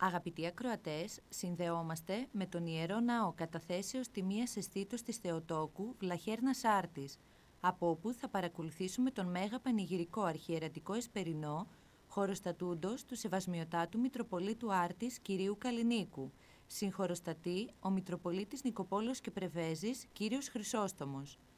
Αγαπητοί ακροατές, συνδεόμαστε με τον Ιερό Ναό Καταθέσεως Τιμίας Αισθήτους της Θεοτόκου Βλαχέρνας Άρτης, από όπου θα παρακολουθήσουμε τον Μέγα Πανηγυρικό Αρχιερατικό Εσπερινό, χοροστατούντος του Σεβασμιωτάτου Μητροπολίτου Άρτης Κυρίου Καλλινίκου, συγχοροστατεί ο Μητροπολίτης Νικοπόλεως και Πρεβέζης Κύριος Χρυσόστομος.